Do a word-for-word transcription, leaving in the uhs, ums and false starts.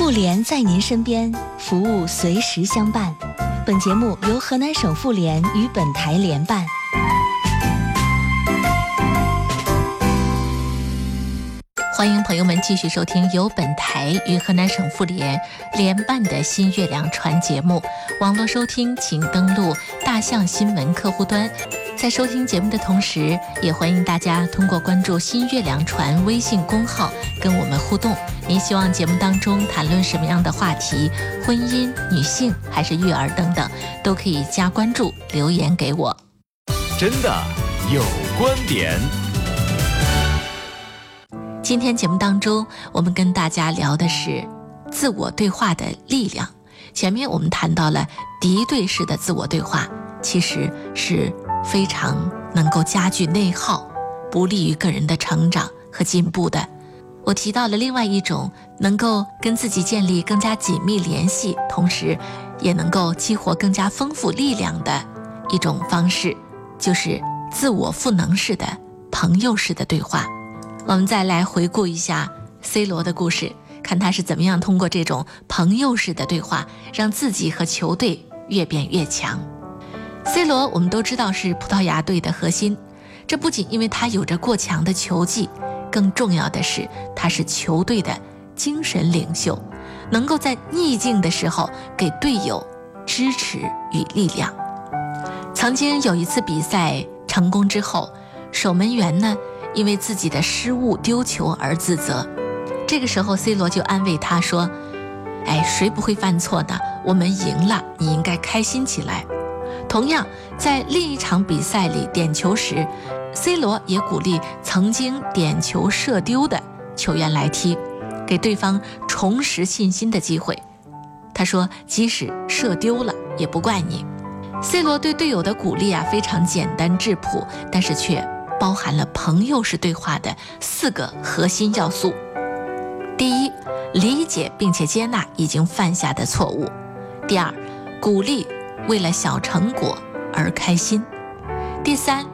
妇联在您身边，服务随时相伴。本节目由河南省妇联与本台联办。 欢迎朋友们继续收听由本台与河南省妇联联办的新月亮传节目。网络收听请登录大象新闻客户端。在收听节目的同时，也欢迎大家通过关注新月亮传微信公号跟我们互动。您希望节目当中谈论什么样的话题，婚姻、女性还是育儿等等，都可以加关注留言给我。 真的有观点。 今天节目当中，我们跟大家聊的是自我对话的力量。前面我们谈到了敌对式的自我对话，其实是非常能够加剧内耗，不利于个人的成长和进步的。我提到了另外一种能够跟自己建立更加紧密联系，同时也能够激活更加丰富力量的一种方式，就是自我赋能式的朋友式的对话。我们再来回顾一下 C 罗的故事，看他是怎么样通过这种朋友式的对话，让自己和球队越变越强。C 罗我们都知道是葡萄牙队的核心，这不仅因为他有着过强的球技，更重要的是他是球队的精神领袖，能够在逆境的时候给队友支持与力量。曾经有一次比赛成功之后，守门员呢因为自己的失误丢球而自责，这个时候 C 罗就安慰他说，哎，谁不会犯错呢？我们赢了，你应该开心起来。同样在另一场比赛里点球时， C 罗也鼓励曾经点球射丢的球员来踢，给对方重拾信心的机会。他说即使射丢了也不怪你。 C 罗对队友的鼓励啊非常简单质朴，但是却包含了朋友式对话的四个核心要素。第一，理解并且接纳已经犯下的错误。第二，鼓励为了小成果而开心。第三，